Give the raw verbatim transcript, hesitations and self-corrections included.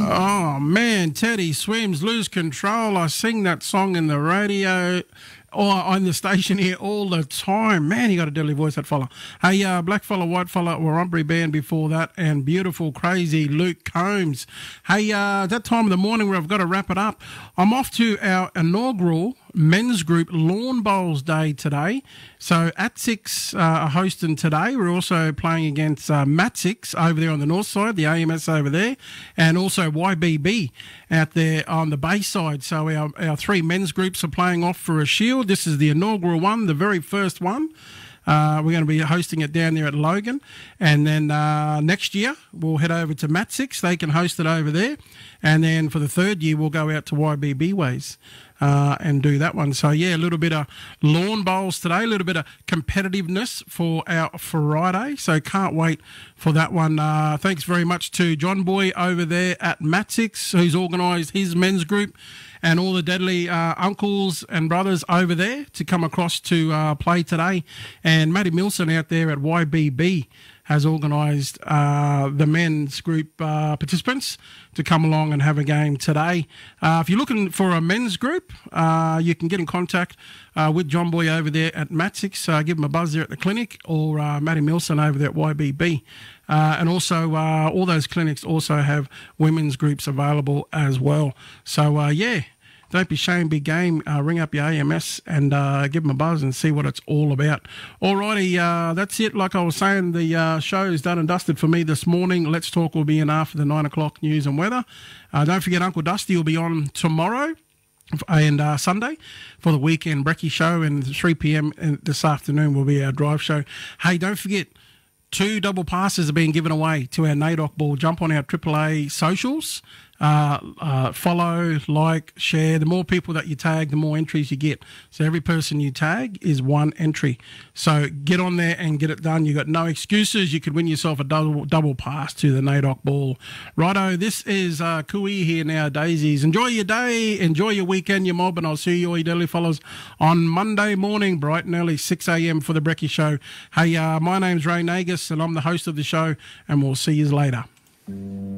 Oh man, Teddy Swims, Lose Control. I sing that song in the radio or on the station here all the time. Man, he got a deadly voice, that fella. Hey, uh, black fella, white fella, Warrumbry band before that, and beautiful, crazy Luke Combs. Hey, uh, that time of the morning where I've got to wrap it up, I'm off to our inaugural men's group Lawn Bowls Day today. So at six uh, are hosting today. We're also playing against uh, Matt Six over there on the north side, the A M S over there, and also Y B B out there on the bay side. So our, our three men's groups are playing off for a shield. This is the inaugural one, the very first one. Uh, we're going to be hosting it down there at Logan. And then uh, next year, we'll head over to Matt Six. They can host it over there. And then for the third year, we'll go out to Y B B Ways uh, and do that one. So, yeah, a little bit of lawn bowls today, a little bit of competitiveness for our Friday. So can't wait for that one. Uh, thanks very much to John Boy over there at Matt Six, who's organised his men's group, and all the deadly uh, uncles and brothers over there to come across to uh, play today. And Matty Milson out there at Y B B has organised uh, the men's group uh, participants to come along and have a game today. Uh, if you're looking for a men's group, uh, you can get in contact uh, with John Boy over there at Matt Six. Uh, give him a buzz there at the clinic, or uh, Matty Milson over there at Y B B. Uh, and also, uh, all those clinics also have women's groups available as well. So, uh, yeah, don't be ashamed, big game. Uh, ring up your A M S and uh, give them a buzz and see what it's all about. Alrighty, uh, that's it. Like I was saying, the uh, show is done and dusted for me this morning. Let's Talk will be in after the nine o'clock news and weather. Uh, don't forget, Uncle Dusty will be on tomorrow and uh, Sunday for the weekend brekkie show, and three p.m. this afternoon will be our drive show. Hey, don't forget, two double passes are being given away to our NAIDOC ball. Jump on our triple A socials. Uh, uh, follow, like, share. The more people that you tag, the more entries you get. So every person you tag is one entry. So get on there and get it done. You've got no excuses. You could win yourself a double, double pass to the NAIDOC ball. Righto, this is uh, Kui here now, Daisies. Enjoy your day. Enjoy your weekend, your mob, and I'll see you all, you deadly fellas, on Monday morning, bright and early, six a.m. for the Brekkie Show. Hey, uh, my name's Ray Nagus, and I'm the host of the show, and we'll see you later.